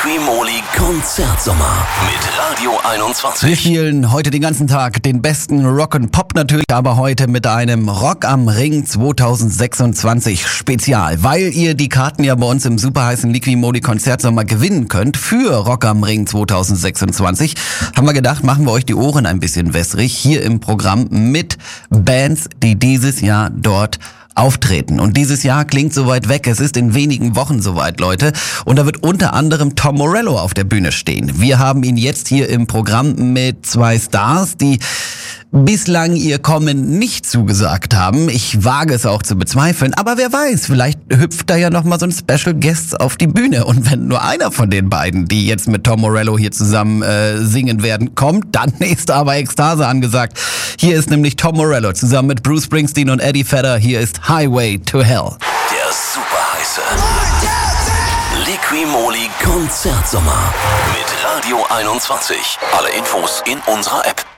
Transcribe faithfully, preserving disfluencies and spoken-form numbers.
Liqui-Moly Konzertsommer mit Radio einundzwanzig. Wir spielen heute den ganzen Tag den besten Rock und Pop natürlich, aber heute mit einem Rock am Ring zweitausendsechsundzwanzig Spezial. Weil ihr die Karten ja bei uns im superheißen Liqui-Moly Konzertsommer gewinnen könnt für Rock am Ring zweitausendsechsundzwanzig, haben wir gedacht, machen wir euch die Ohren ein bisschen wässrig hier im Programm mit Bands, die dieses Jahr dort auftreten. Und dieses Jahr klingt so weit weg. Es ist in wenigen Wochen soweit, Leute. Und da wird unter anderem Tom Morello auf der Bühne stehen. Wir haben ihn jetzt hier im Programm mit zwei Stars, die bislang ihr Kommen nicht zugesagt haben. Ich wage es auch zu bezweifeln. Aber wer weiß, vielleicht hüpft da ja nochmal so ein Special Guest auf die Bühne. Und wenn nur einer von den beiden, die jetzt mit Tom Morello hier zusammen äh, singen werden, kommt, dann ist aber Ekstase angesagt. Hier ist nämlich Tom Morello zusammen mit Bruce Springsteen und Eddie Vedder. Hier ist Highway to Hell. Der superheiße Liqui-Moly Konzertsommer mit Radio einundzwanzig. Alle Infos in unserer App.